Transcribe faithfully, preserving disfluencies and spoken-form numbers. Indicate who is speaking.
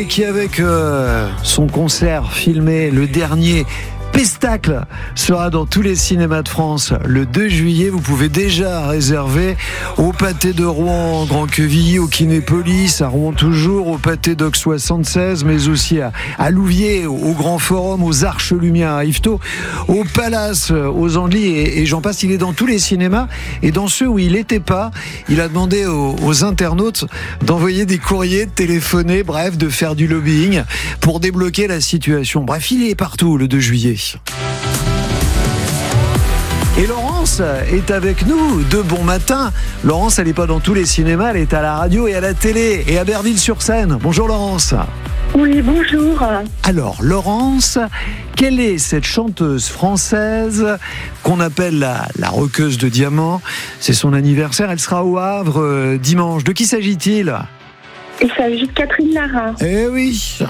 Speaker 1: qui, avec euh, son concert filmé, le dernier Pestacle, sera dans tous les cinémas de France le deux juillet. Vous pouvez déjà réserver au Pâté de Rouen, Grand Quevilly, au Kinépolis, à Rouen toujours, au Pâté Doc soixante-seize, mais aussi à, à Louviers, au, au Grand Forum, aux Arches Lumière à Yvetot, au Palace, aux Andelys, et, et j'en passe. Il est dans tous les cinémas, et dans ceux où il n'était pas, il a demandé aux, aux internautes d'envoyer des courriers, de téléphoner, bref, de faire du lobbying pour débloquer la situation. Bref, il est partout le deux juillet. Et Laurence est avec nous de bon matin. Laurence, elle n'est pas dans tous les cinémas, elle est à la radio et à la télé et à Berville-sur-Seine. Bonjour Laurence.
Speaker 2: Oui, bonjour.
Speaker 1: Alors Laurence, quelle est cette chanteuse française qu'on appelle la, la roqueuse de diamants? C'est son anniversaire, elle sera au Havre euh, dimanche. De qui s'agit-il?
Speaker 2: Il s'agit de Catherine Lara.
Speaker 1: Eh oui.